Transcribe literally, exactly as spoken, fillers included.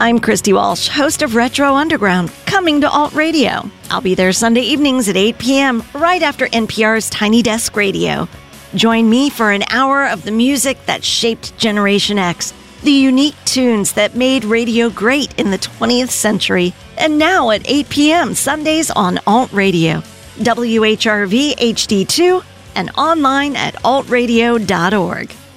I'm Christy Walsh, host of Retro Underground, coming to Alt Radio. I'll be there Sunday evenings at eight p.m., right after N P R's Tiny Desk Radio. Join me for an hour of the music that shaped Generation X, the unique tunes that made radio great in the twentieth century, and now at eight p.m. Sundays on Alt Radio, W H R V H D two, and online at alt radio dot org.